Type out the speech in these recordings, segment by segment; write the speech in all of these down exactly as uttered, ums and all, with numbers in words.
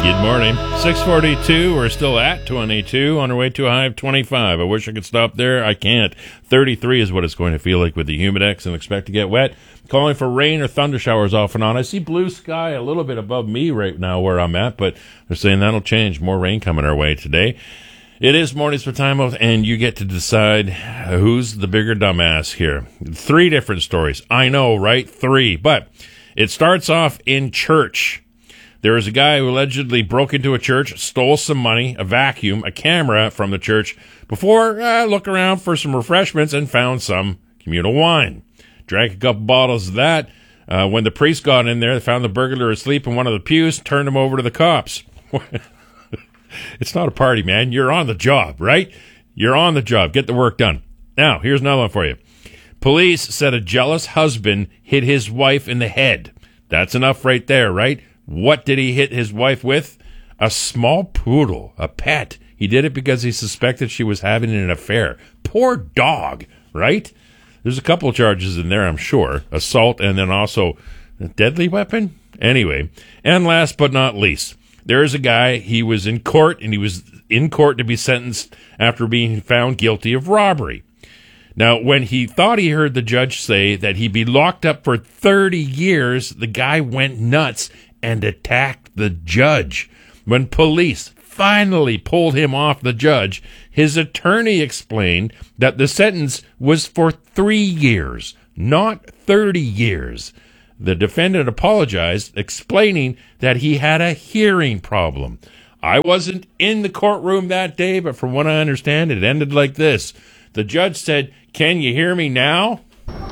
Good morning. six forty-two. We're still at twenty-two on our way to a high of twenty-five. I wish I could stop there. I can't. thirty-three is what it's going to feel like with the humidex and expect to get wet. Calling for rain or thunder showers off and on. I see blue sky a little bit above me right now where I'm at, but they're saying that'll change. More rain coming our way today. It is Mornings with Time Out, and you get to decide who's the bigger dumbass here. Three different stories. I know, right? Three. But it starts off in church. There is a guy who allegedly broke into a church, stole some money, a vacuum, a camera from the church before uh, look around for some refreshments and found some communal wine. Drank a couple bottles of that. Uh, when the priest got in there, they found the burglar asleep in one of the pews, turned him over to the cops. It's not a party, man. You're on the job, right? You're on the job. Get the work done. Now, here's another one for you. Police said a jealous husband hit his wife in the head. That's enough right there, right? What did he hit his wife with? A small poodle, a pet. He did it because he suspected she was having an affair. Poor dog, right? There's a couple charges in there, I'm sure. Assault and then also a deadly weapon? Anyway, and last but not least, there is a guy, he was in court, and he was in court to be sentenced after being found guilty of robbery. Now, when he thought he heard the judge say that he'd be locked up for thirty years, the guy went nuts and attacked the judge. When police finally pulled him off the judge, his attorney explained that the sentence was for three years, not thirty years. The defendant apologized, explaining that he had a hearing problem. I wasn't in the courtroom that day, but from what I understand, it ended like this. The judge said, "Can you hear me now?"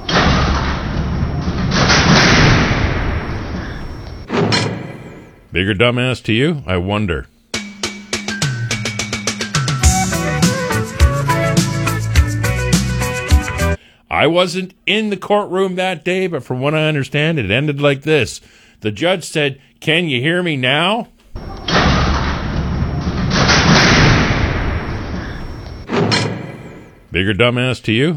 Bigger dumbass to you? I wonder. I wasn't in the courtroom that day, but from what I understand, it ended like this. The judge said, "Can you hear me now?" Bigger dumbass to you?